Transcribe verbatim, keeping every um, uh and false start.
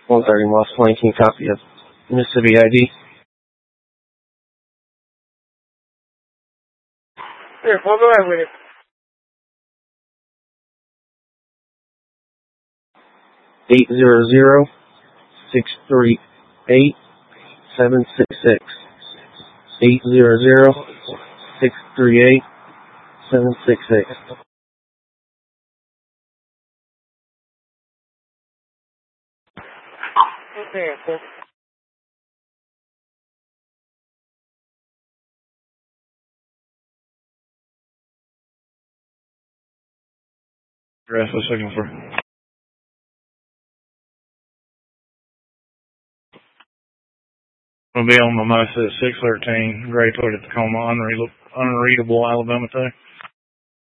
one thirty Moss Planking, copy of Mississippi I D. Here, we'll go ahead with it. eight zero zero, six three eight, seven six six. eight zero zero, six three eight, seven six six. Okay, cool. Address, what's looking for? We'll be on Mimosa at six thirteen, Gray Toyota Tacoma, unreadable, unreadable Alabama tag.